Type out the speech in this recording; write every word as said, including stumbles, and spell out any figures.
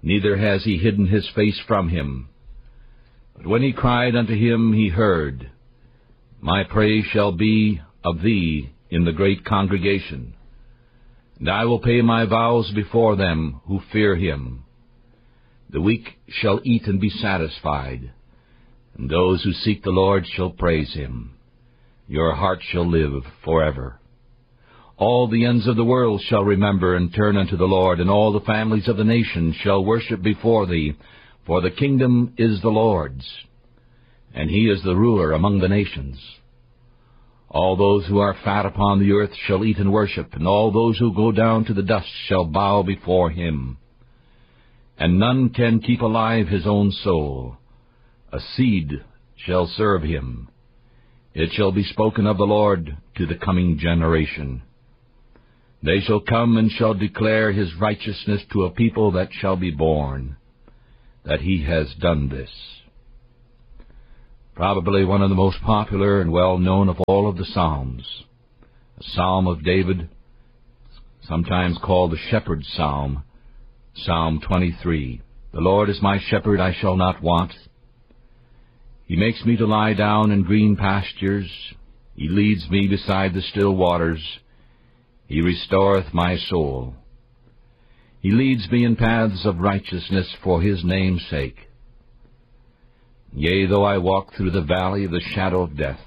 neither has he hidden his face from him. But when he cried unto him, he heard. My praise shall be of thee in the great congregation, and I will pay my vows before them who fear him. The weak shall eat and be satisfied, and those who seek the Lord shall praise him. Your heart shall live forever. All the ends of the world shall remember and turn unto the Lord, and all the families of the nations shall worship before thee, for the kingdom is the Lord's, and he is the ruler among the nations. All those who are fat upon the earth shall eat and worship, and all those who go down to the dust shall bow before him. And none can keep alive his own soul. A seed shall serve him. It shall be spoken of the Lord to the coming generation. They shall come and shall declare his righteousness to a people that shall be born, that he has done this. Probably one of the most popular and well-known of all of the Psalms, a Psalm of David, sometimes called the Shepherd's Psalm, Psalm twenty-three. The Lord is my shepherd, I shall not want. He makes me to lie down in green pastures. He leads me beside the still waters. He restoreth my soul. He leads me in paths of righteousness for his name's sake. Yea, though I walk through the valley of the shadow of death,